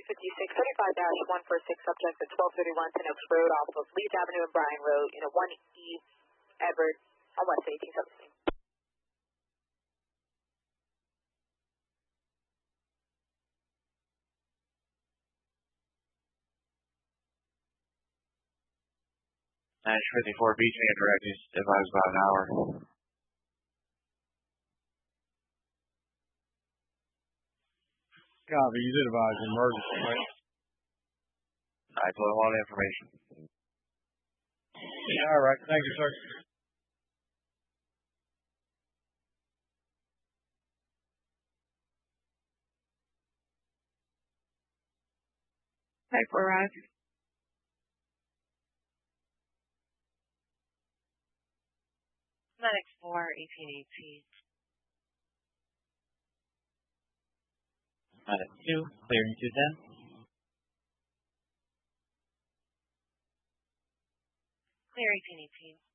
35-146 subjects at 1231 Ten Oaks Road off of Leeds Avenue and Bryan Road, 1E Edward on West 1817. Nash 54 beach and direct is advised about an hour. Copy, you did advise emergency, right? I told him all the information. All right, thank you, sir. Type 4 arrived. Medic 4, 1818. Medic 2, clearing 210. Clear 1818.